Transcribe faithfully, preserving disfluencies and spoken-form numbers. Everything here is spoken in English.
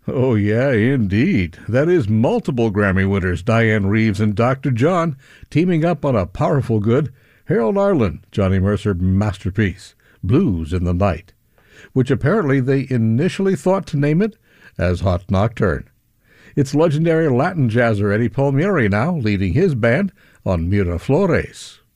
Oh, yeah, indeed. That is multiple Grammy winners, Diane Reeves and Doctor John, teaming up on a powerful good Harold Arlen, Johnny Mercer masterpiece, Blues in the Night, which apparently they initially thought to name it as Hot Nocturne. It's legendary Latin jazzer Eddie Palmieri now leading his band on Miraflores.